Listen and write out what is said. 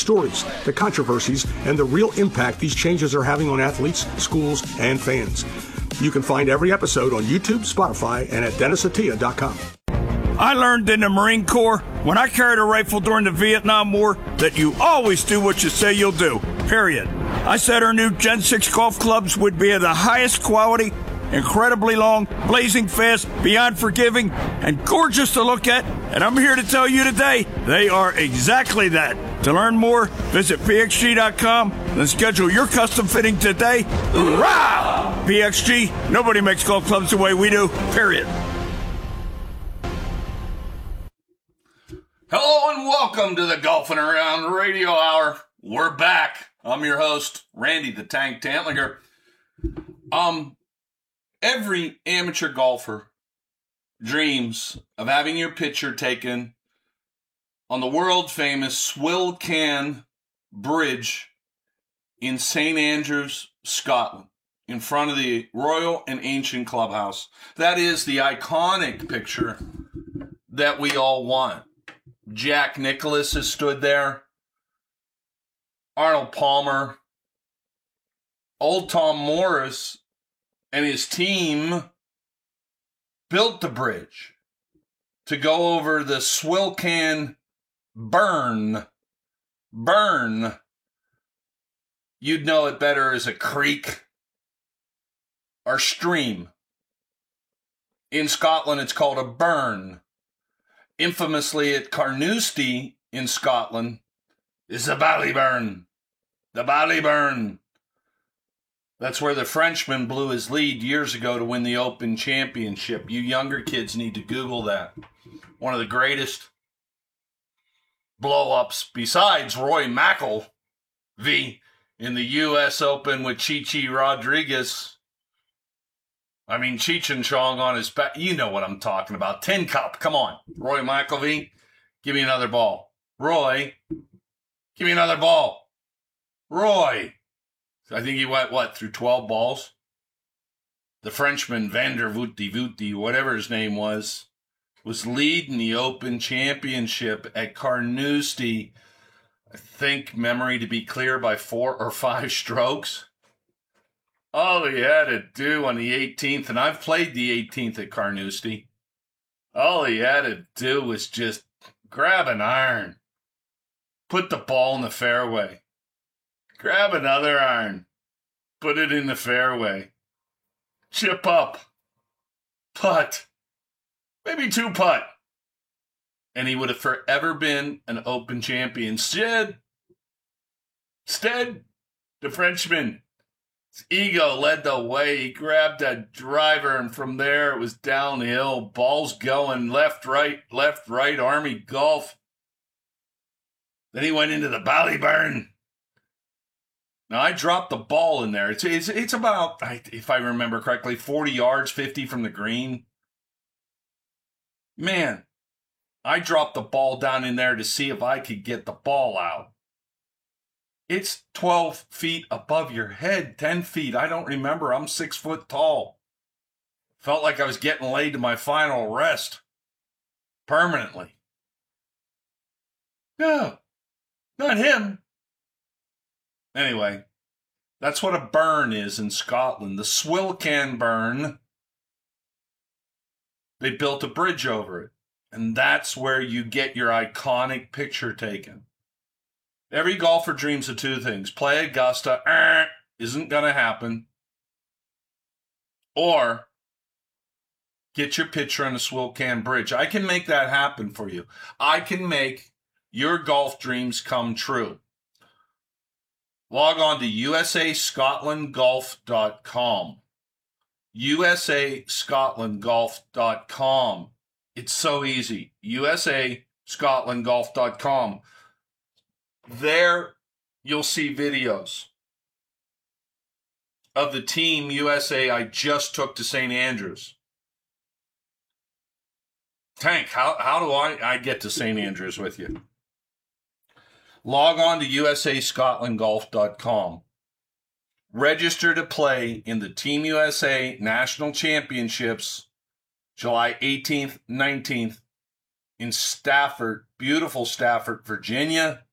stories, the controversies, and the real impact these changes are having on athletes, schools, and fans. You can find every episode on YouTube, Spotify, and at DennisAtia.com. I learned in the Marine Corps, when I carried a rifle during the Vietnam War, that you always do what you say you'll do, period. I said our new Gen 6 golf clubs would be of the highest quality, incredibly long, blazing fast, beyond forgiving, and gorgeous to look at. And I'm here to tell you today, they are exactly that. To learn more, visit PXG.com and schedule your custom fitting today. Hoorah! PXG, nobody makes golf clubs the way we do, period. Hello and welcome to the Golfing Around Radio Hour. We're back. I'm your host, Randy the Tank Tantlinger. Every amateur golfer dreams of having your picture taken on the world-famous Swilcan Bridge in St. Andrews, Scotland, in front of the Royal and Ancient Clubhouse. That is the iconic picture that we all want. Jack Nicklaus has stood there. Arnold Palmer. Old Tom Morris and his team built the bridge to go over the Swilcan Burn. You'd know it better as a creek or stream. In Scotland, it's called a burn. Infamously at Carnoustie in Scotland is the Ballyburn. The Ballyburn. That's where the Frenchman blew his lead years ago to win the Open Championship. You younger kids need to Google that. One of the greatest blow-ups besides Roy McIlroy in the U.S. Open with Chi Rodriguez. I mean, Cheech and Chong on his back. You know what I'm talking about. Tin Cup. Come on. Roy McIlroy, give me another ball. Roy, give me another ball. Roy. I think he went, through 12 balls? The Frenchman, Vander Vutti, whatever his name was leading the Open Championship at Carnoustie, I think, memory to be clear, by 4 or 5 strokes. All he had to do on the 18th, and I've played the 18th at Carnoustie, all he had to do was just grab an iron, put the ball in the fairway, grab another iron, put it in the fairway, chip up, putt, maybe 2 putt, and he would have forever been an Open champion. Instead, the Frenchman, his ego led the way. He grabbed that driver, and from there it was downhill. Balls going left, right, Army golf. Then he went into the Ballyburn. Now, I dropped the ball in there. It's about, if I remember correctly, 40 yards, 50 from the green. Man, I dropped the ball down in there to see if I could get the ball out. It's 12 feet above your head, 10 feet. I don't remember. I'm 6 foot tall. Felt like I was getting laid to my final rest. Permanently. No, not him. Anyway, that's what a burn is in Scotland. The Swilcan Burn. They built a bridge over it. And that's where you get your iconic picture taken. Every golfer dreams of 2 things. Play Augusta, isn't going to happen. Or get your picture on the Swilcan Bridge. I can make that happen for you. I can make your golf dreams come true. Log on to usascotlandgolf.com. usascotlandgolf.com. It's so easy. usascotlandgolf.com. There, you'll see videos of the Team USA I just took to St. Andrews. Tank, how do I get to St. Andrews with you? Log on to usascotlandgolf.com. Register to play in the Team USA National Championships July 18th, 19th in Stafford, beautiful Stafford, Virginia.